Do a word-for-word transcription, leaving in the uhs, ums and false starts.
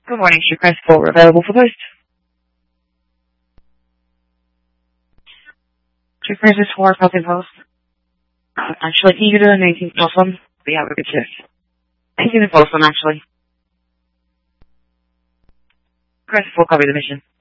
Good morning, Chief Press four available for post. Chief Press four copy post. Uh, actually, can you do an eighteenth plus one? We have a good shift. Taking the post one, actually. Press four copy the mission.